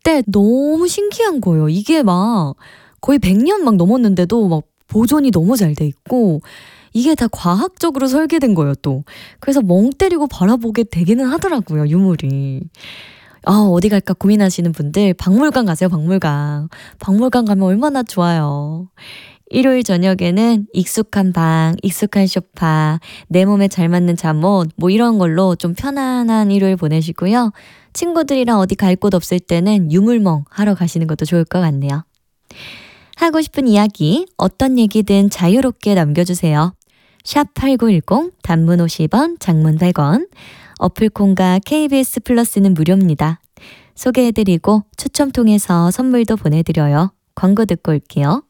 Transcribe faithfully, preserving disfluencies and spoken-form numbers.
때 너무 신기한 거예요. 이게 막 거의 백 년 막 넘었는데도 막 보존이 너무 잘 돼 있고 이게 다 과학적으로 설계된 거예요 또. 그래서 멍 때리고 바라보게 되기는 하더라고요 유물이. 아 어디 갈까 고민하시는 분들 박물관 가세요 박물관. 박물관 가면 얼마나 좋아요. 일요일 저녁에는 익숙한 방, 익숙한 소파, 내 몸에 잘 맞는 잠옷 뭐 이런 걸로 좀 편안한 일요일 보내시고요. 친구들이랑 어디 갈 곳 없을 때는 유물멍 하러 가시는 것도 좋을 것 같네요. 하고 싶은 이야기 어떤 얘기든 자유롭게 남겨주세요. 샵 팔구일공 단문 오십 원 장문 백 원 어플콘과 케이비에스 플러스는 무료입니다. 소개해드리고 추첨 통해서 선물도 보내드려요. 광고 듣고 올게요.